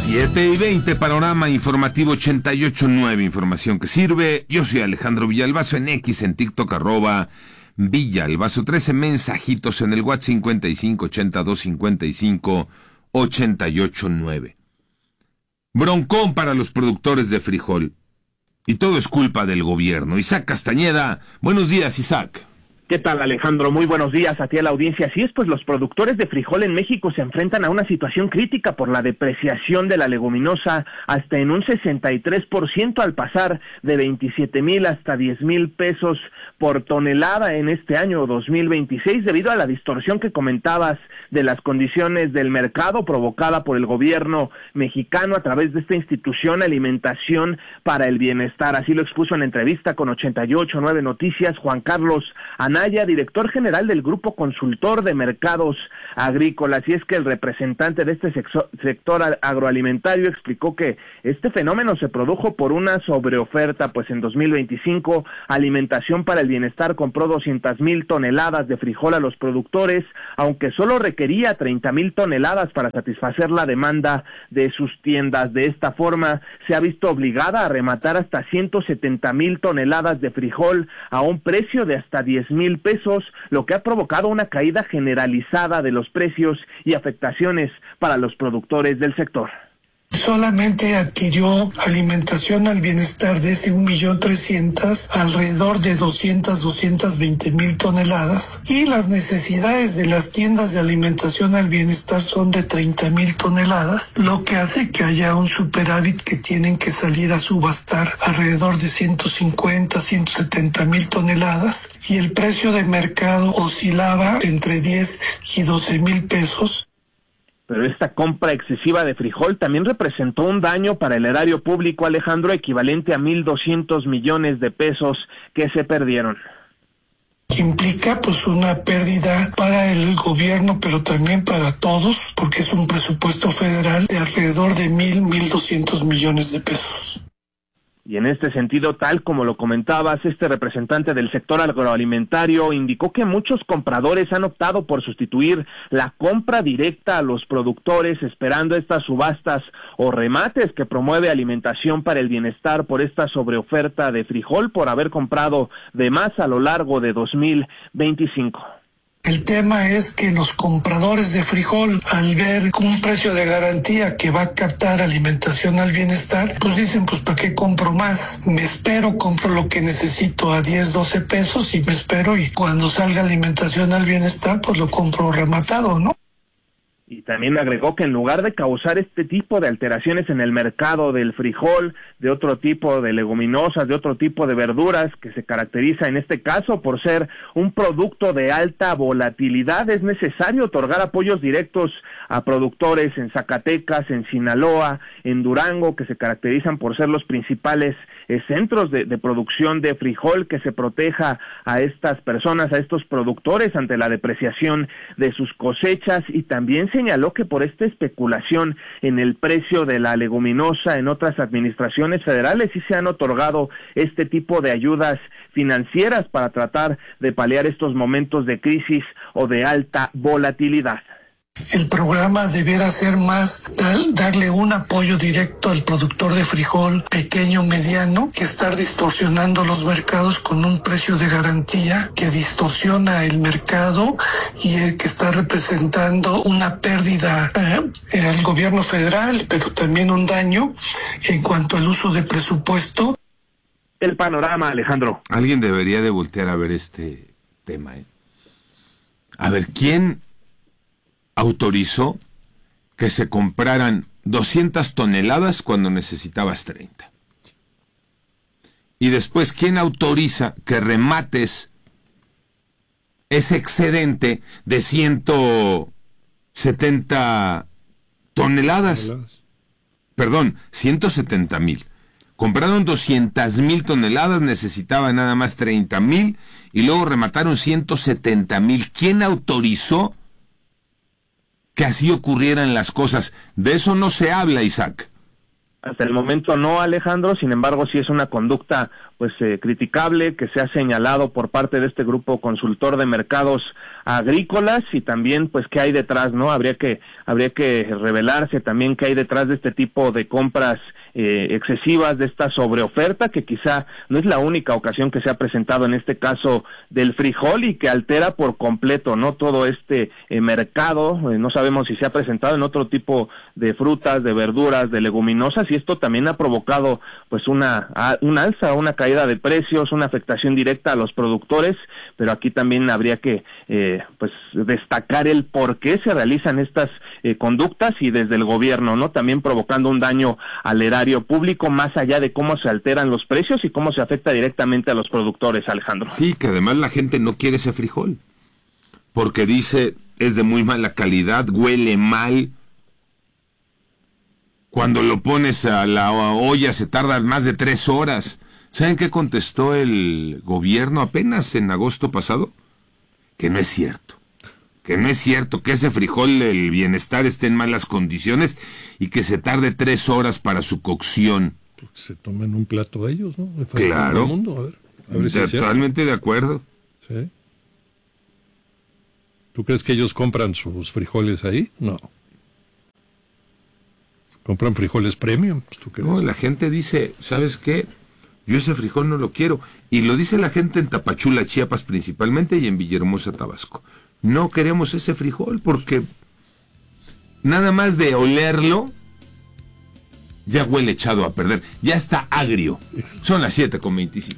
7:20, panorama informativo 88.9, información que sirve. Yo soy Alejandro Villalbazo en X, en TikTok, @Villalbazo 13, mensajitos en el WhatsApp 55825588.9. Broncón para los productores de frijol. Y todo es culpa del gobierno. Isaac Castañeda, buenos días, Isaac. ¿Qué tal, Alejandro? Muy buenos días a ti, a la audiencia. Así es, pues los productores de frijol en México se enfrentan a una situación crítica por la depreciación de la leguminosa hasta en un 63%, al pasar de 27,000 hasta 10,000 pesos por tonelada en este año 2026, debido a la distorsión que comentabas de las condiciones del mercado provocada por el gobierno mexicano a través de esta institución Alimentación para el Bienestar. Así lo expuso en entrevista con 88.9 Noticias Juan Carlos Anaya, director general del Grupo Consultor de Mercados Agrícolas. Y es que el representante de este sector agroalimentario explicó que este fenómeno se produjo por una sobreoferta, pues en 2025 Alimentación para el Bienestar compró 200,000 toneladas de frijol a los productores, aunque solo requería 30,000 toneladas para satisfacer la demanda de sus tiendas. De esta forma se ha visto obligada a rematar hasta 170,000 toneladas de frijol a un precio de hasta 10,000 pesos, lo que ha provocado una caída generalizada de los precios y afectaciones para los productores del sector. Solamente adquirió Alimentación al Bienestar de ese 1,300,000 alrededor de 220,000 toneladas, y las necesidades de las tiendas de Alimentación al Bienestar son de 30,000 toneladas, lo que hace que haya un superávit que tienen que salir a subastar alrededor de 150,000-170,000 toneladas, y el precio de mercado oscilaba entre 10 y 12,000 pesos. Pero esta compra excesiva de frijol también representó un daño para el erario público, Alejandro, equivalente a 1,200 millones de pesos que se perdieron. Implica pues una pérdida para el gobierno, pero también para todos, porque es un presupuesto federal de alrededor de 1,200 millones de pesos. Y en este sentido, tal como lo comentabas, este representante del sector agroalimentario indicó que muchos compradores han optado por sustituir la compra directa a los productores, esperando estas subastas o remates que promueve Alimentación para el Bienestar por esta sobreoferta de frijol, por haber comprado de más a lo largo de 2025. El tema es que los compradores de frijol, al ver un precio de garantía que va a captar Alimentación al Bienestar, pues dicen, pues ¿para qué compro más? Me espero, compro lo que necesito a 10, 12 pesos y me espero, y cuando salga Alimentación al Bienestar, pues lo compro rematado, ¿no? Y también agregó que en lugar de causar este tipo de alteraciones en el mercado del frijol, de otro tipo de leguminosas, de otro tipo de verduras, que se caracteriza en este caso por ser un producto de alta volatilidad, es necesario otorgar apoyos directos a productores en Zacatecas, en Sinaloa, en Durango, que se caracterizan por ser los principales centros de producción de frijol, que se proteja a estas personas, a estos productores ante la depreciación de sus cosechas. Y también señaló que por esta especulación en el precio de la leguminosa en otras administraciones federales sí se han otorgado este tipo de ayudas financieras para tratar de paliar estos momentos de crisis o de alta volatilidad. El programa deberá ser más darle un apoyo directo al productor de frijol pequeño, mediano, que estar distorsionando los mercados con un precio de garantía que distorsiona el mercado y que está representando una pérdida al gobierno federal, pero también un daño en cuanto al uso de presupuesto. El panorama, Alejandro. Alguien debería de voltear a ver este tema, A ver, ¿quién autorizó que se compraran 200 toneladas cuando necesitabas 30? Y después, ¿quién autoriza que remates ese excedente de 170 toneladas? Perdón, 170,000. Compraron 200,000 toneladas, necesitaban nada más 30,000 y luego remataron 170,000. ¿Quién autorizó que así ocurrieran las cosas? De eso no se habla, Isaac. Hasta el momento no, Alejandro, sin embargo sí es una conducta pues criticable que se ha señalado por parte de este grupo consultor de mercados agrícolas y también pues qué hay detrás, ¿no? Habría que revelarse también qué hay detrás de este tipo de compras excesivas, de esta sobreoferta que quizá no es la única ocasión que se ha presentado en este caso del frijol y que altera por completo, ¿no? Todo este mercado, no sabemos si se ha presentado en otro tipo de frutas, de verduras, de leguminosas y esto también ha provocado pues una alza, una caída de precios, una afectación directa a los productores, pero aquí también habría que pues destacar el por qué se realizan estas conductas y desde el gobierno, ¿no? También provocando un daño al erario público más allá de cómo se alteran los precios y cómo se afecta directamente a los productores, Alejandro. Sí, que además la gente no quiere ese frijol porque dice es de muy mala calidad, huele mal. Cuando lo pones a la olla se tarda más de 3 horas. ¿Saben qué contestó el gobierno apenas en agosto pasado? Que no es cierto. Que no es cierto, que ese frijol, el bienestar esté en malas condiciones y que se tarde 3 horas para su cocción. Porque se toman un plato ellos, ¿no? Claro. Mundo. A ver si es totalmente de acuerdo. ¿Sí? ¿Tú crees que ellos compran sus frijoles ahí? No. ¿Compran frijoles premium? ¿Tú crees? No, la gente dice, ¿sabes qué? Yo ese frijol no lo quiero. Y lo dice la gente en Tapachula, Chiapas principalmente, y en Villahermosa, Tabasco. No queremos ese frijol porque nada más de olerlo ya huele echado a perder. Ya está agrio. Son las 7:25.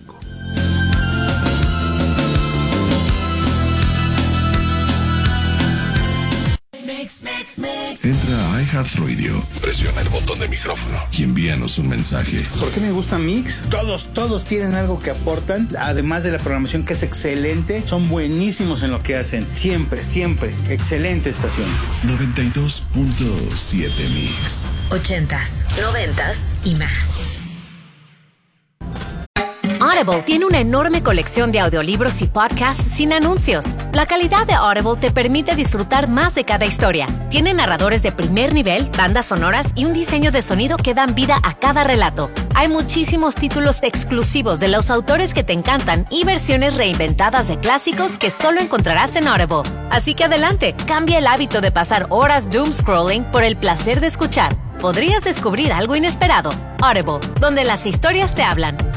Entra a iHeartRadio, presiona el botón de micrófono y envíanos un mensaje. ¿Por qué me gusta Mix? Todos tienen algo que aportan, además de la programación que es excelente, son buenísimos en lo que hacen, siempre, excelente estación. 92.7 Mix. 80s, 90s y más. Audible tiene una enorme colección de audiolibros y podcasts sin anuncios. La calidad de Audible te permite disfrutar más de cada historia. Tiene narradores de primer nivel, bandas sonoras y un diseño de sonido que dan vida a cada relato. Hay muchísimos títulos exclusivos de los autores que te encantan y versiones reinventadas de clásicos que solo encontrarás en Audible. Así que adelante, cambia el hábito de pasar horas doom scrolling por el placer de escuchar. Podrías descubrir algo inesperado. Audible, donde las historias te hablan.